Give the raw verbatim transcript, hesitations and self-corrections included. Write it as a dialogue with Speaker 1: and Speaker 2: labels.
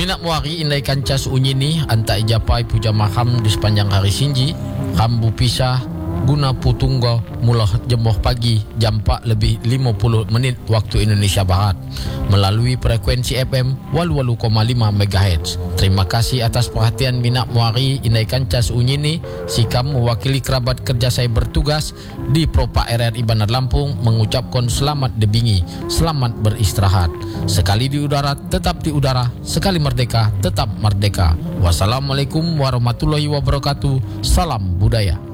Speaker 1: Minak muari indai kancas unyini anta ijapai puja maham di sepanjang hari sinji kambu pisah guna putunggo mulah jemoh pagi jam empat lebih lima puluh menit waktu Indonesia Barat melalui frekuensi F M walu walu koma lima megahertz. Terima kasih atas perhatian Minak muari indai kancas unyini. Sikam mewakili kerabat kerja saya bertugas di Propa R R I Bandar Lampung mengucapkan selamat debingi, selamat beristirahat. Sekali di udara tetap di udara, sekali merdeka tetap merdeka. Wassalamualaikum warahmatullahi wabarakatuh. Salam budaya.